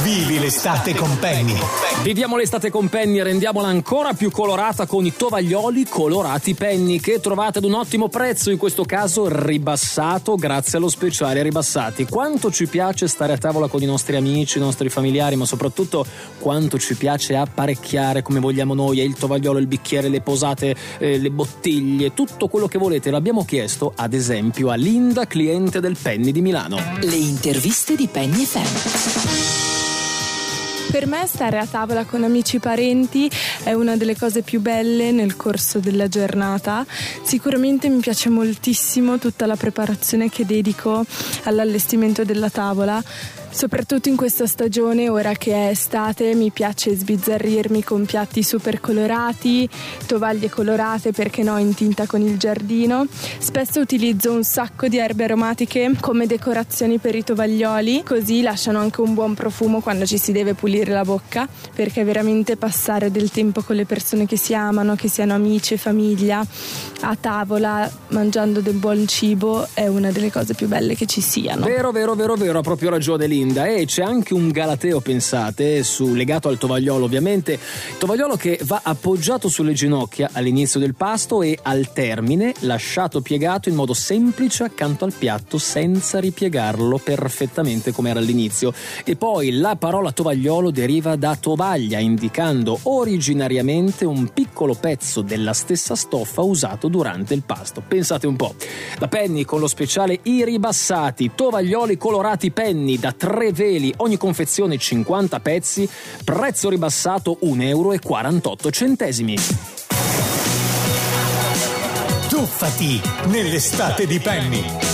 Vivi l'estate con Penny. Viviamo l'estate con Penny e rendiamola ancora più colorata con i tovaglioli colorati Penny, che trovate ad un ottimo prezzo, in questo caso ribassato grazie allo speciale ribassati. Quanto ci piace stare a tavola con i nostri amici, i nostri familiari, ma soprattutto quanto ci piace apparecchiare come vogliamo noi, il tovagliolo, il bicchiere, le posate, le bottiglie, tutto quello che volete. L'abbiamo chiesto ad esempio a Linda, cliente del Penny di Milano. Le interviste di Penny FM. Per me stare a tavola con amici e parenti è una delle cose più belle nel corso della giornata. Sicuramente mi piace moltissimo tutta la preparazione che dedico all'allestimento della tavola. Soprattutto in questa stagione, ora che è estate, mi piace sbizzarrirmi con piatti super colorati, tovaglie colorate, perché no, in tinta con il giardino. Spesso utilizzo un sacco di erbe aromatiche come decorazioni per i tovaglioli, così lasciano anche un buon profumo quando ci si deve pulire la bocca, perché veramente passare del tempo con le persone che si amano, che siano amici e famiglia, a tavola, mangiando del buon cibo, è una delle cose più belle che ci siano. Vero, ha proprio ragione Linda. E c'è anche un galateo, pensate, legato al tovagliolo ovviamente, tovagliolo che va appoggiato sulle ginocchia all'inizio del pasto e al termine lasciato piegato in modo semplice accanto al piatto senza ripiegarlo perfettamente come era all'inizio. E poi la parola tovagliolo deriva da tovaglia, indicando originariamente un piccolo pezzo della stessa stoffa usato durante il pasto. Pensate un po', la Penny con lo speciale i ribassati, tovaglioli colorati Penny da 3 veli, ogni confezione 50 pezzi, prezzo ribassato €1,48. Tuffati nell'estate di Penny.